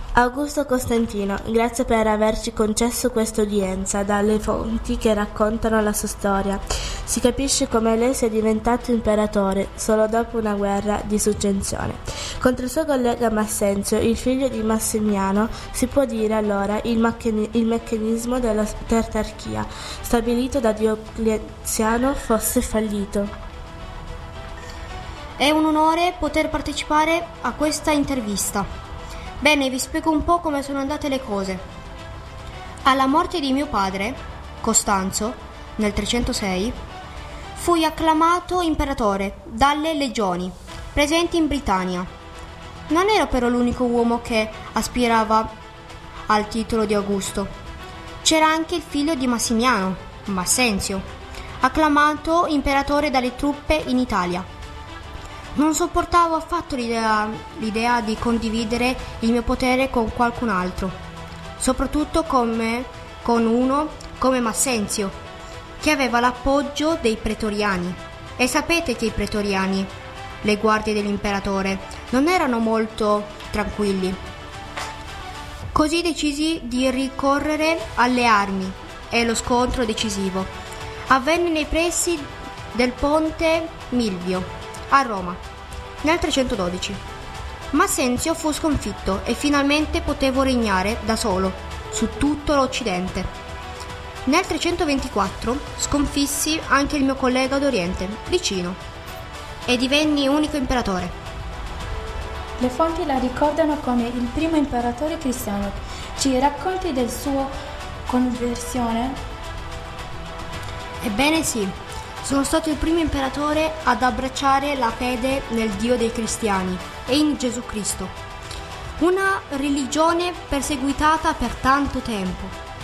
Augusto Costantino, grazie per averci concesso questa udienza. Dalle fonti che raccontano la sua storia si capisce come lei sia diventato imperatore solo dopo una guerra di successione. Contro il suo collega Massenzio, il figlio di Massimiano, si può dire allora il meccanismo della tetrarchia stabilito da Diocleziano fosse fallito. È un onore poter partecipare a questa intervista. Bene, vi spiego un po' come sono andate le cose. Alla morte di mio padre, Costanzo, nel 306, fui acclamato imperatore dalle legioni presenti in Britannia. Non ero però l'unico uomo che aspirava al titolo di Augusto. C'era anche il figlio di Massimiano, Massenzio, acclamato imperatore dalle truppe in Italia. Non sopportavo affatto l'idea di condividere il mio potere con qualcun altro, soprattutto con uno come Massenzio, che aveva l'appoggio dei pretoriani. E sapete che i pretoriani, le guardie dell'imperatore, non erano molto tranquilli. Così decisi di ricorrere alle armi e lo scontro decisivo avvenne nei pressi del ponte Milvio, a Roma, nel 312. Massenzio fu sconfitto e finalmente potevo regnare da solo su tutto l'Occidente. Nel 324 sconfissi anche il mio collega d'Oriente, Licino, e divenni unico imperatore. Le fonti la ricordano come il primo imperatore cristiano. Ci racconti del suo conversione? Ebbene sì. Sono stato il primo imperatore ad abbracciare la fede nel Dio dei cristiani e in Gesù Cristo, una religione perseguitata per tanto tempo.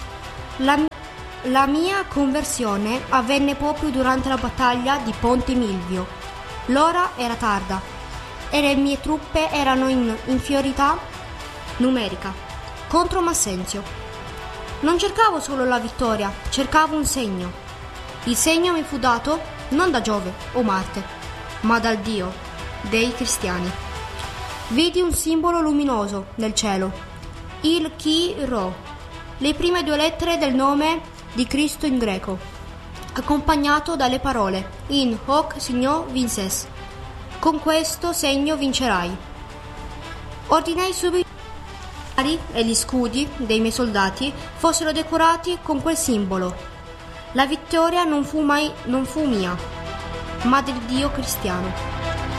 La mia conversione avvenne proprio durante la battaglia di Ponte Milvio. L'ora era tarda e le mie truppe erano in inferiorità numerica contro Massenzio. Non cercavo solo la vittoria, cercavo un segno. Il segno mi fu dato non da Giove o Marte, ma dal Dio dei cristiani. Vidi un simbolo luminoso nel cielo, il Chi Rho, le prime 2 lettere del nome di Cristo in greco, accompagnato dalle parole In hoc signo vinces. Con questo segno vincerai. Ordinai subito che gli armi e gli scudi dei miei soldati fossero decorati con quel simbolo. La vittoria non fu mia, ma del Dio cristiano.